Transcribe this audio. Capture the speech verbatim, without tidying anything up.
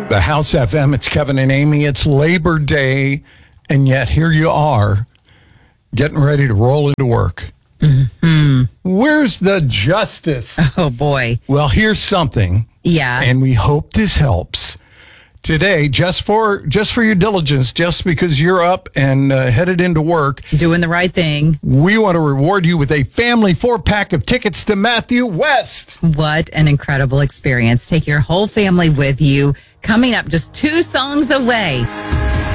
The House F M, it's Kevin and Amy. It's Labor Day, and yet here you are, getting ready to roll into work. Mm-hmm. Where's the justice? Oh, boy. Well, here's something. Yeah. And we hope this helps. Today, just for just for your diligence, just because you're up and uh, headed into work. Doing the right thing. We want to reward you with a family four-pack of tickets to Matthew West. What an incredible experience. Take your whole family with you. Coming up just two songs away.